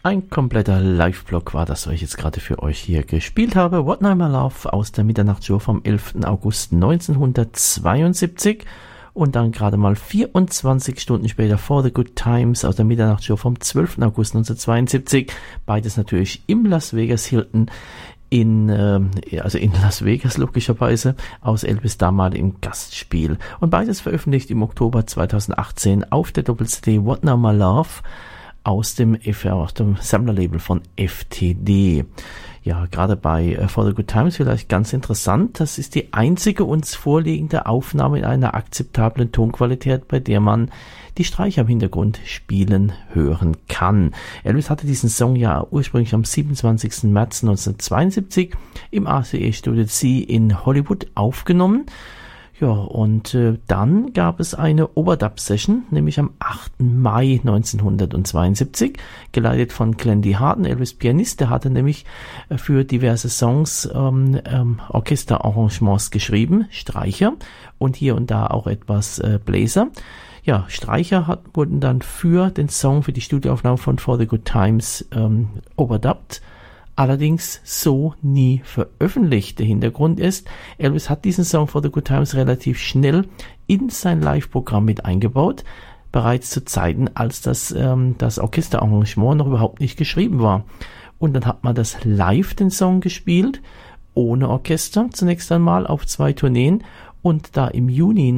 Ein kompletter Live-Blog war das, was ich jetzt gerade für euch hier gespielt habe. What Now My Love aus der Mitternachtsshow vom 11. August 1972. Und dann gerade mal 24 Stunden später For the Good Times aus der Mitternachtsshow vom 12. August 1972. Beides natürlich im Las Vegas Hilton in Las Vegas logischerweise, aus Elvis damaligem Gastspiel. Und beides veröffentlicht im Oktober 2018 auf der Doppel-CD What Now My Love aus dem Sammlerlabel von FTD. Ja, gerade bei For the Good Times vielleicht ganz interessant. Das ist die einzige uns vorliegende Aufnahme in einer akzeptablen Tonqualität, bei der man die Streicher im Hintergrund spielen hören kann. Elvis hatte diesen Song ja ursprünglich am 27. März 1972 im ACE Studio C in Hollywood aufgenommen. Ja, und dann gab es eine Overdub-Session, nämlich am 8. Mai 1972, geleitet von Glendy Harden, Elvis Pianist. Der hatte nämlich für diverse Songs Orchesterarrangements geschrieben, Streicher und hier und da auch etwas Bläser. Ja, Streicher wurden dann für den Song, für die Studioaufnahme von For the Good Times overdubbed. Allerdings so nie veröffentlicht. Der Hintergrund ist, Elvis hat diesen Song For the Good Times relativ schnell in sein Live-Programm mit eingebaut, bereits zu Zeiten, als das Orchesterarrangement noch überhaupt nicht geschrieben war. Und dann hat man das live, den Song, gespielt, ohne Orchester, zunächst einmal auf 2 Tourneen. Und da im Juni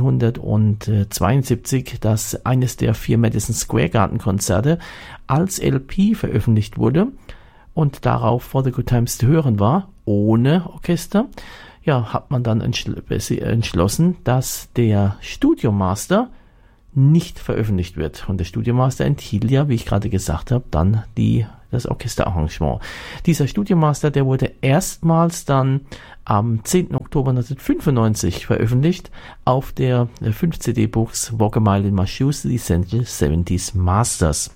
1972 eines der 4 Madison Square Garden Konzerte als LP veröffentlicht wurde, und darauf For the Good Times zu hören war, ohne Orchester, ja, hat man dann entschlossen, dass der Studiomaster nicht veröffentlicht wird. Und der Studiomaster enthielt ja, wie ich gerade gesagt habe, dann das Orchesterarrangement. Dieser Studiomaster, der wurde erstmals dann am 10. Oktober 1995 veröffentlicht auf der 5-CD-Box Walk a Mile in My Shoes, The Essential 70s Masters.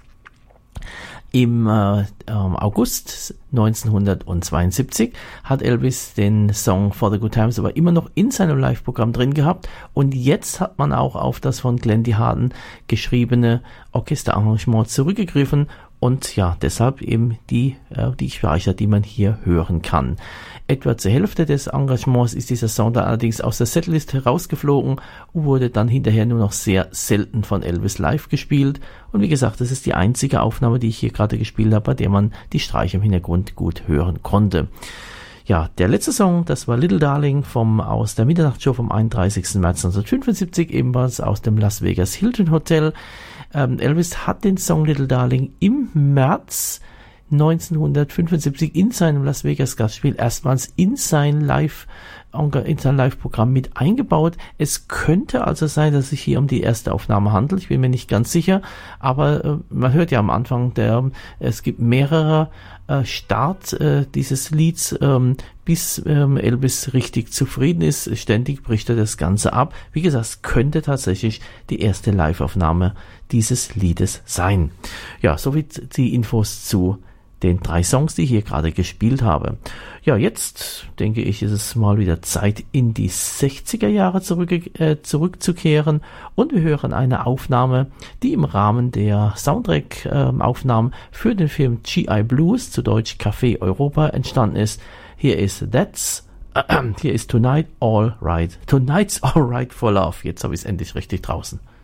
Im August 1972 hat Elvis den Song For the Good Times aber immer noch in seinem Live-Programm drin gehabt, und jetzt hat man auch auf das von Glendy Harden geschriebene Orchesterarrangement zurückgegriffen und ja, deshalb eben die Speicher, die man hier hören kann. Etwa zur Hälfte des Engagements ist dieser Song dann allerdings aus der Setlist herausgeflogen und wurde dann hinterher nur noch sehr selten von Elvis live gespielt. Und wie gesagt, das ist die einzige Aufnahme, die ich hier gerade gespielt habe, bei der man die Streicher im Hintergrund gut hören konnte. Ja, der letzte Song, das war Little Darling aus der Mitternachtsshow vom 31. März 1975, ebenfalls aus dem Las Vegas Hilton Hotel. Elvis hat den Song Little Darling im März 1975 in seinem Las Vegas Gastspiel erstmals in sein Live-Programm mit eingebaut. Es könnte also sein, dass es sich hier um die erste Aufnahme handelt. Ich bin mir nicht ganz sicher, aber man hört ja am Anfang, es gibt mehrere Start dieses Lieds, bis Elvis richtig zufrieden ist. Ständig bricht er das Ganze ab. Wie gesagt, es könnte tatsächlich die erste Live-Aufnahme dieses Liedes sein. Ja, soweit die Infos zu den 3 Songs, die ich hier gerade gespielt habe. Ja, jetzt denke ich, ist es mal wieder Zeit, in die 60er Jahre zurückzukehren, und wir hören eine Aufnahme, die im Rahmen der Soundtrack-Aufnahmen für den Film G.I. Blues, zu Deutsch Café Europa, entstanden ist. Hier ist Tonight's All Right for Love. Jetzt habe ich es endlich richtig draußen.